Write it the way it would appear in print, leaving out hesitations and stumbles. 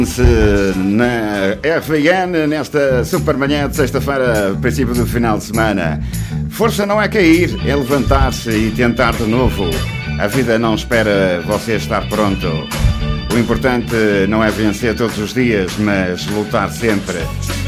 Na RVN, nesta super manhã de sexta-feira, princípio do final de semana. Força não é cair, é levantar-se e tentar de novo. A vida não espera você estar pronto. O importante não é vencer todos os dias, mas lutar sempre.